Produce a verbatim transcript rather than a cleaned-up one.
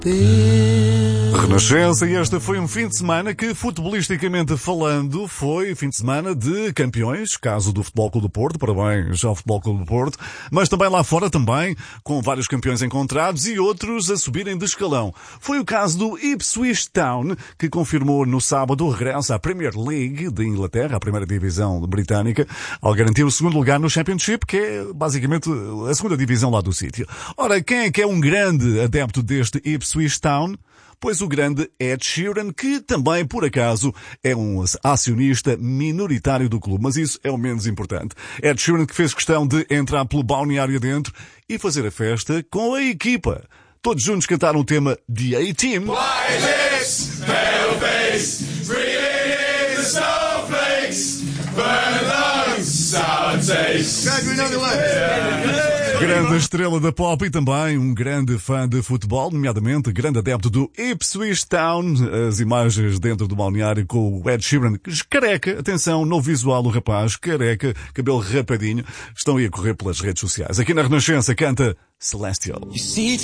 Renascença, e este foi um fim de semana que, futebolisticamente falando, foi fim de semana de campeões, caso do Futebol Clube do Porto, parabéns ao Futebol Clube do Porto, mas também lá fora também, com vários campeões encontrados e outros a subirem de escalão. Foi o caso do Ipswich Town, que confirmou no sábado o regresso à Premier League de Inglaterra, a primeira divisão britânica, ao garantir o segundo lugar no Championship, que é basicamente a segunda divisão lá do sítio. Ora, quem é que é um grande adepto deste Ipswich Town? Pois o grande Ed Sheeran, que também, por acaso, é um acionista minoritário do clube, mas isso é o menos importante. Ed Sheeran que fez questão de entrar pelo balneário dentro e fazer a festa com a equipa. Todos juntos cantaram o tema The A-Team. White lips, pale face, breathing in the snowflakes, burn lungs, sour taste. Grande estrela da pop e também um grande fã de futebol, nomeadamente grande adepto do Ipswich Town. As imagens dentro do balneário com o Ed Sheeran, careca, atenção, novo visual, o rapaz, careca, cabelo rapadinho, estão aí a correr pelas redes sociais. Aqui na Renascença canta Celestial.